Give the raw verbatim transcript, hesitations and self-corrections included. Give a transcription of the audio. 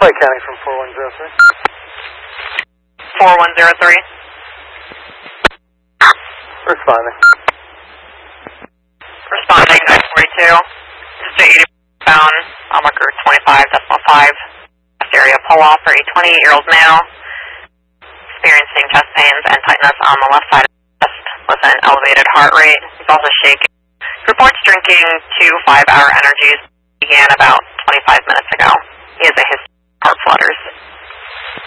Pike County from four one zero three. four one zero three. Responding. Responding, nine forty-two. This is eighty pound, Almaker twenty-five decimal five. This area pull off for a twenty-eight-year-old male experiencing chest pains and tightness on the left side of the chest with an elevated heart rate. He's also shaking. Reports drinking two five-hour energies began about twenty-five minutes ago. He has a history of heart flutters.